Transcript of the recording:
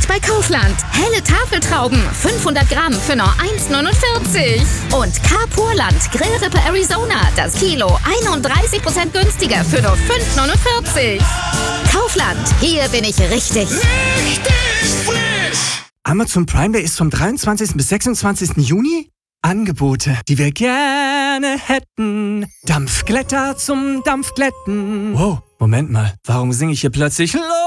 bei Kaufland. Helle Tafeltrauben, 500 Gramm für nur 1,49. Und Carpurland Grillrippe Arizona, das Kilo 31% günstiger für nur 5,49. Kaufland, hier bin ich richtig. Richtig frisch! Amazon Prime Day ist vom 23. bis 26. Juni? Angebote, die wir gerne hätten. Dampfglätter zum Dampfglätten. Wow, Moment mal, warum singe ich hier plötzlich